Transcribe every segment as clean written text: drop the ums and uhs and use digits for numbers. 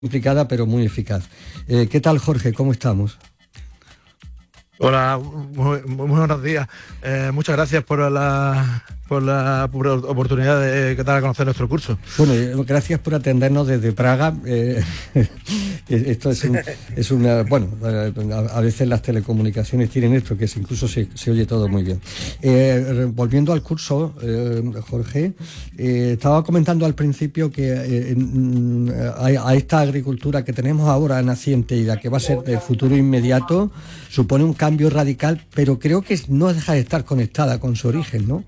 complicada pero muy eficaz. ¿Qué tal, Jorge? ¿Cómo estamos? Hola, muy buenos días. Muchas gracias por la oportunidad de dar a conocer nuestro curso. Bueno, gracias por atendernos desde Praga. Esto es una... Bueno, a veces las telecomunicaciones tienen esto, que incluso se oye todo muy bien. Volviendo al curso, Jorge, estaba comentando al principio que a esta agricultura que tenemos ahora naciente y la que va a ser del futuro inmediato supone un cambio radical, pero creo que no deja de estar conectada con su origen, ¿no?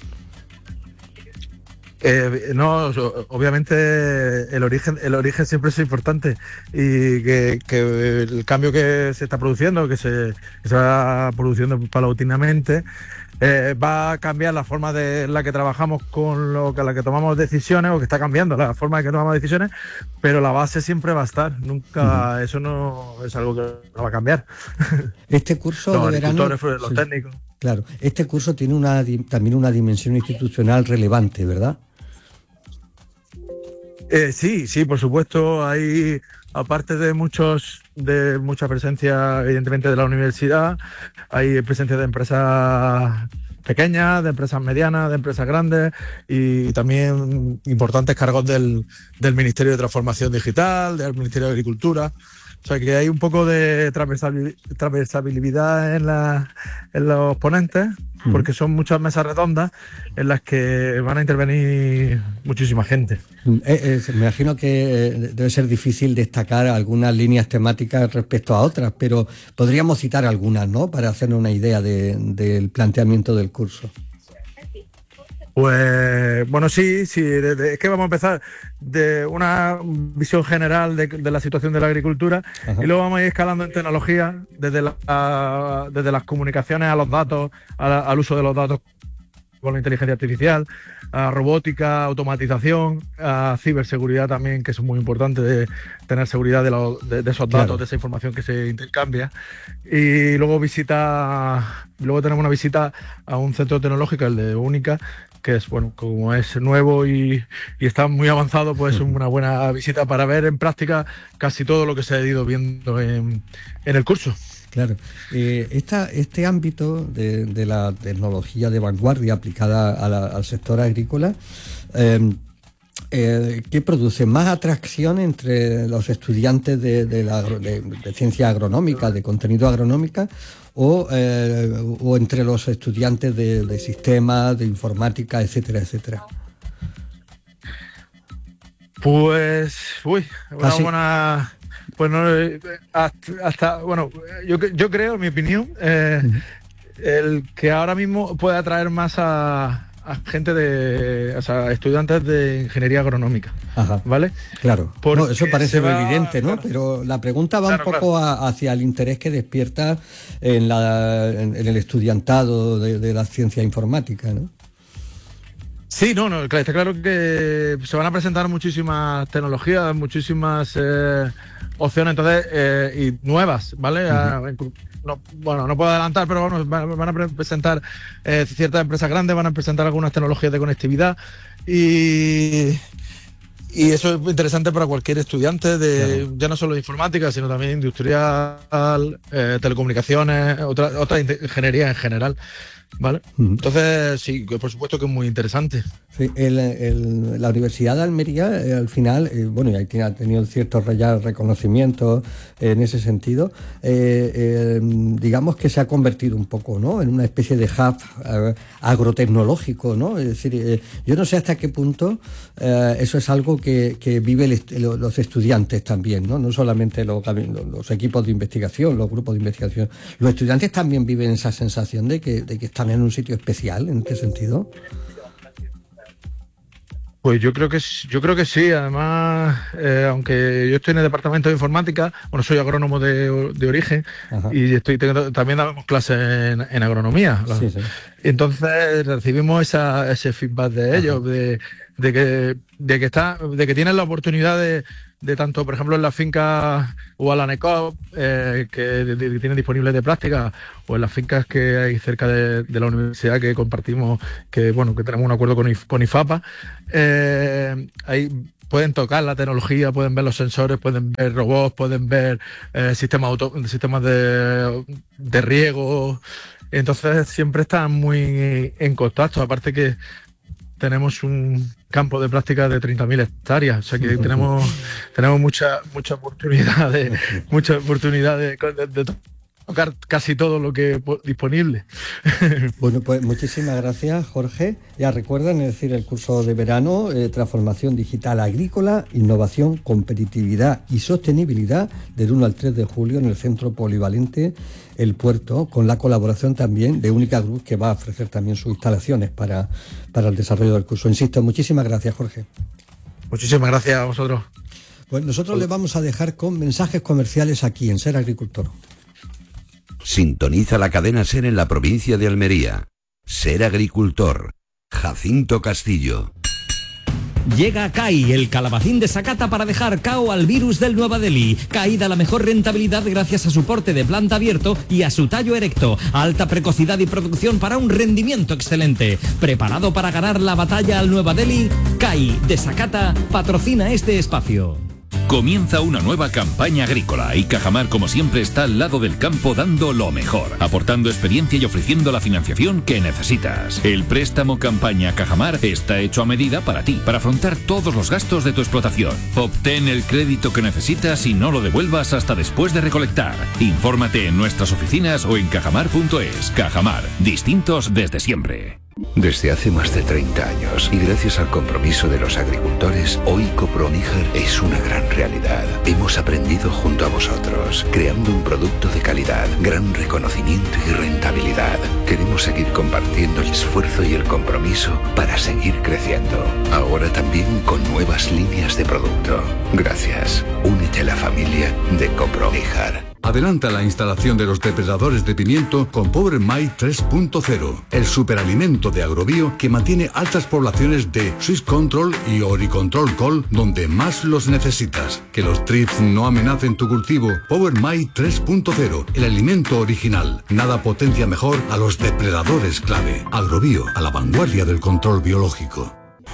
No, obviamente el origen siempre es importante y que el cambio que se está produciendo, que se va produciendo paulatinamente, va a cambiar la forma de la que trabajamos con la que tomamos decisiones, o que está cambiando la forma de que tomamos decisiones, pero la base siempre va a estar. Nunca, eso no es algo que no va a cambiar. Este curso los de verano, agricultores, los técnicos. Claro, este curso tiene también una dimensión institucional relevante, ¿verdad? Sí, por supuesto. Hay, aparte de mucha presencia, evidentemente, de la universidad, hay presencia de empresas pequeñas, de empresas medianas, de empresas grandes, y también importantes cargos del Ministerio de Transformación Digital, del Ministerio de Agricultura. O sea, que hay un poco de transversabilidad en los ponentes, porque son muchas mesas redondas en las que van a intervenir muchísima gente. Me imagino que debe ser difícil destacar algunas líneas temáticas respecto a otras, pero podríamos citar algunas, ¿no?, para hacernos una idea del planteamiento del curso. Pues bueno, sí, es que vamos a empezar de una visión general de la situación de la agricultura. Ajá. Y luego vamos a ir escalando en tecnología, desde las comunicaciones a los datos, al uso de los datos con la inteligencia artificial, a robótica, automatización, a ciberseguridad también, que es muy importante, de tener seguridad de esos datos, claro, de esa información que se intercambia. Y luego tenemos una visita a un centro tecnológico, el de Única, que es, bueno, como es nuevo y está muy avanzado, pues es una buena visita para ver en práctica casi todo lo que se ha ido viendo en el curso. Claro. Este ámbito de la tecnología de vanguardia aplicada al sector agrícola, ¿qué produce? ¿Más atracción entre los estudiantes de ciencia agronómica, de contenido agronómica, o entre los estudiantes de sistemas, de informática, etcétera, etcétera? Pues, una buena... Pues no, bueno, yo creo, en mi opinión, el que ahora mismo puede atraer más a gente estudiantes de ingeniería agronómica. Ajá. ¿Vale? Claro. No, eso parece muy evidente, ¿no? Claro. Pero la pregunta va un poco hacia el interés que despierta en el estudiantado de la ciencia informática, ¿no? Sí, está claro que se van a presentar muchísimas tecnologías, muchísimas opciones, entonces, y nuevas, ¿vale? No puedo adelantar, pero bueno, van a presentar ciertas empresas grandes, van a presentar algunas tecnologías de conectividad, y eso es interesante para cualquier estudiante claro, ya no solo de informática, sino también industrial, telecomunicaciones, otra ingeniería en general. ¿Vale? Entonces, sí, por supuesto que es muy interesante. Sí, la Universidad de Almería, al final, ha tenido ciertos reconocimientos en ese sentido. Digamos que se ha convertido un poco, ¿no?, en una especie de hub agrotecnológico, ¿no? Es decir, yo no sé hasta qué punto eso es algo que viven los estudiantes también, ¿no? No solamente los equipos de investigación, los grupos de investigación. Los estudiantes también viven esa sensación de que están en un sitio especial, en este sentido. Pues yo creo que sí. Además, aunque yo estoy en el departamento de informática, soy agrónomo de origen. Ajá. Y también damos clases en agronomía. Sí. Entonces recibimos ese feedback de ellos, de que tienen la oportunidad de tanto, por ejemplo, en las fincas o a la NECOP, que tienen disponibles de práctica, o en las fincas que hay cerca de la universidad que compartimos, que tenemos un acuerdo con IFAPA, hay pueden tocar la tecnología, pueden ver los sensores, pueden ver robots, pueden ver sistemas de riego. Entonces siempre están muy en contacto. Aparte que tenemos un campo de práctica de 30.000 hectáreas, o sea que tenemos mucha oportunidad de tocar casi todo lo que disponible. Bueno, pues muchísimas gracias, Jorge. Ya recuerdan, es decir, el curso de verano, Transformación Digital Agrícola, Innovación, Competitividad y Sostenibilidad, del 1 al 3 de julio en el Centro Polivalente El Puerto, con la colaboración también de Única Group, que va a ofrecer también sus instalaciones para el desarrollo del curso. Insisto, muchísimas gracias, Jorge. Muchísimas gracias a vosotros. Pues nosotros les vamos a dejar con mensajes comerciales aquí en Ser Agricultor. Sintoniza la cadena SER en la provincia de Almería. Ser Agricultor. Jacinto Castillo. Llega CAI, el calabacín de Sakata para dejar cao al virus del Nueva Delhi. CAI da la mejor rentabilidad gracias a su porte de planta abierto y a su tallo erecto. Alta precocidad y producción para un rendimiento excelente. ¿Preparado para ganar la batalla al Nueva Delhi? CAI de Sakata patrocina este espacio. Comienza una nueva campaña agrícola y Cajamar, como siempre, está al lado del campo dando lo mejor, aportando experiencia y ofreciendo la financiación que necesitas. El préstamo campaña Cajamar está hecho a medida para ti, para afrontar todos los gastos de tu explotación. Obtén el crédito que necesitas y no lo devuelvas hasta después de recolectar. Infórmate en nuestras oficinas o en cajamar.es. Cajamar, distintos desde siempre. Desde hace más de 30 años y gracias al compromiso de los agricultores, hoy Coproníger es una gran realidad. Hemos aprendido junto a vosotros, creando un producto de calidad, gran reconocimiento y rentabilidad. Queremos seguir compartiendo el esfuerzo y el compromiso para seguir creciendo. Ahora también con nuevas líneas de producto. Gracias. Únete a la familia de Coproníger. Adelanta la instalación de los depredadores de pimiento con Power My 3.0, el superalimento de Agrobio que mantiene altas poblaciones de Swiss Control y Oricontrol Col donde más los necesitas. Que los trips no amenacen tu cultivo. Power My 3.0, el alimento original. Nada potencia mejor a los depredadores clave. Agrobio, a la vanguardia del control biológico.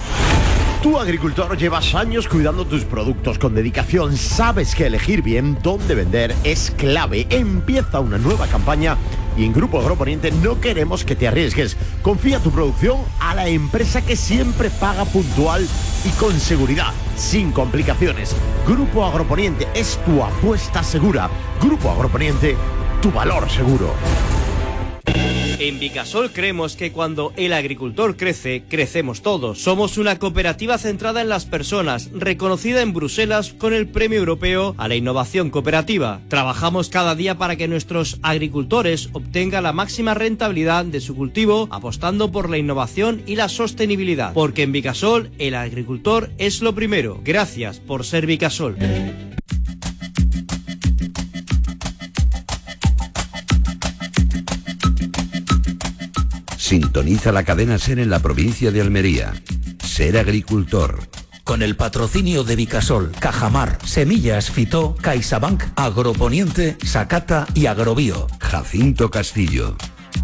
Tú, agricultor, llevas años cuidando tus productos con dedicación. Sabes que elegir bien dónde vender es clave. Empieza una nueva campaña y en Grupo Agroponiente no queremos que te arriesgues. Confía tu producción a la empresa que siempre paga puntual y con seguridad, sin complicaciones. Grupo Agroponiente es tu apuesta segura. Grupo Agroponiente, tu valor seguro. En Vicasol creemos que cuando el agricultor crece, crecemos todos. Somos una cooperativa centrada en las personas, reconocida en Bruselas con el Premio Europeo a la Innovación Cooperativa. Trabajamos cada día para que nuestros agricultores obtengan la máxima rentabilidad de su cultivo, apostando por la innovación y la sostenibilidad. Porque en Vicasol, el agricultor es lo primero. Gracias por ser Vicasol. Sintoniza la cadena SER en la provincia de Almería. Ser Agricultor. Con el patrocinio de Vicasol, Cajamar, Semillas Fitó, CaixaBank, Agroponiente, Sakata y Agrobio. Jacinto Castillo.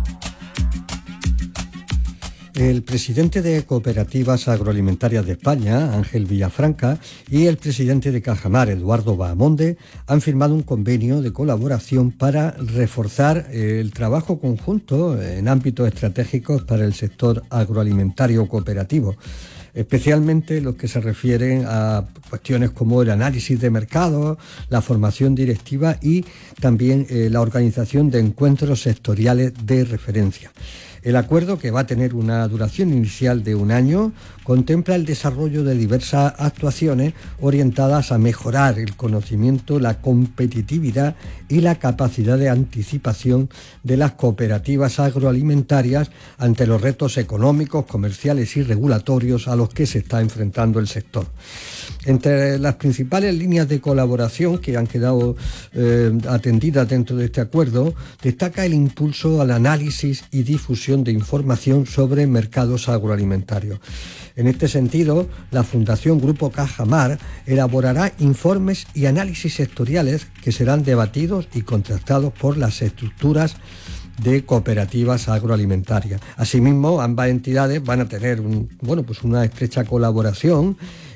El presidente de Cooperativas Agroalimentarias de España, Ángel Villafranca, y el presidente de Cajamar, Eduardo Bahamonde, han firmado un convenio de colaboración para reforzar el trabajo conjunto en ámbitos estratégicos para el sector agroalimentario cooperativo, especialmente los que se refieren a cuestiones como el análisis de mercado, la formación directiva y también la organización de encuentros sectoriales de referencia. El acuerdo, que va a tener una duración inicial de 1 año, contempla el desarrollo de diversas actuaciones orientadas a mejorar el conocimiento, la competitividad y la capacidad de anticipación de las cooperativas agroalimentarias ante los retos económicos, comerciales y regulatorios a los que se está enfrentando el sector. Entre las principales líneas de colaboración que han quedado atendidas dentro de este acuerdo, destaca el impulso al análisis y difusión de información sobre mercados agroalimentarios. En este sentido, la Fundación Grupo Cajamar elaborará informes y análisis sectoriales que serán debatidos y contrastados por las estructuras de cooperativas agroalimentarias. Asimismo, ambas entidades van a tener una estrecha colaboración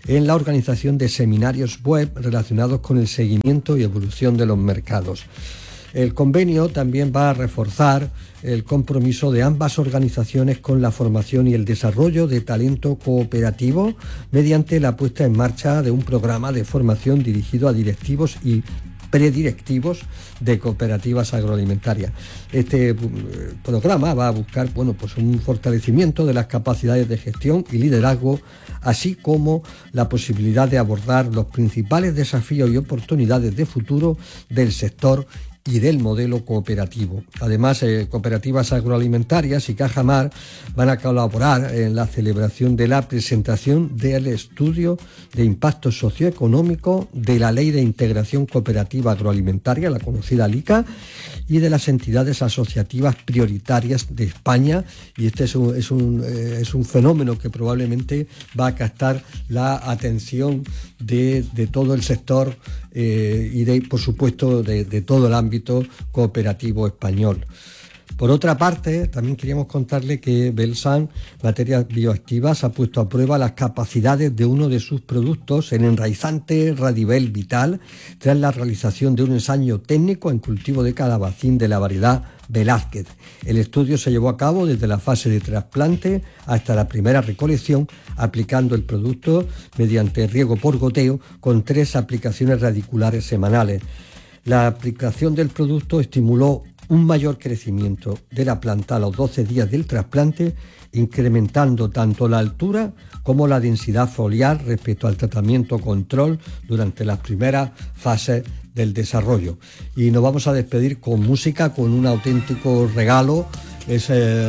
en la organización de seminarios web relacionados con el seguimiento y evolución de los mercados. El convenio también va a reforzar el compromiso de ambas organizaciones con la formación y el desarrollo de talento cooperativo mediante la puesta en marcha de un programa de formación dirigido a directivos y predirectivos de cooperativas agroalimentarias. Este programa va a buscar un fortalecimiento de las capacidades de gestión y liderazgo, así como la posibilidad de abordar los principales desafíos y oportunidades de futuro del sector y del modelo cooperativo. Además, cooperativas agroalimentarias y Cajamar van a colaborar en la celebración de la presentación del estudio de impacto socioeconómico de la Ley de Integración Cooperativa Agroalimentaria, la conocida LICA, y de las entidades asociativas prioritarias de España, y este es un fenómeno que probablemente va a captar la atención de todo el sector y por supuesto de todo el ámbito cooperativo español. Por otra parte, también queríamos contarle que Belsan Materias Bioactivas ha puesto a prueba las capacidades de uno de sus productos en enraizante Radivel Vital tras la realización de un ensayo técnico en cultivo de calabacín de la variedad Velázquez. El estudio se llevó a cabo desde la fase de trasplante hasta la primera recolección, aplicando el producto mediante riego por goteo con 3 aplicaciones radiculares semanales. La aplicación del producto estimuló un mayor crecimiento de la planta a los 12 días del trasplante, incrementando tanto la altura como la densidad foliar respecto al tratamiento control durante las primeras fases del desarrollo. Y nos vamos a despedir con música, con un auténtico regalo. Es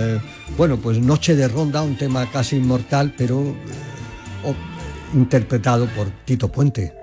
Noche de Ronda, un tema casi inmortal, pero interpretado por Tito Puente.